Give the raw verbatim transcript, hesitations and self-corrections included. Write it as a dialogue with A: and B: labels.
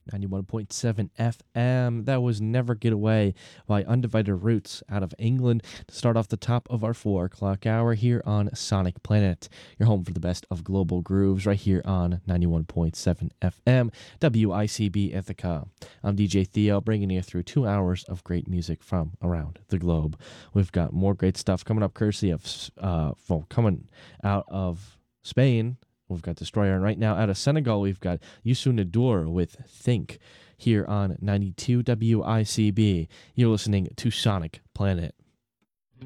A: ninety-one point seven F M. That was Never Get Away by Undivided Roots out of England to start off the top of our four o'clock hour here on Sonic Planet, your home for the best of global grooves right here on ninety-one point seven F M, W I C B Ithaca. I'm D J Theo, bringing you through two hours of great music from around the globe. We've got more great stuff coming up courtesy of, uh, well, coming out of Spain. We've got Destroyer, and right now out of Senegal, we've got Youssou N'Dour with Think here on ninety-two W I C B. You're listening to Sonic Planet.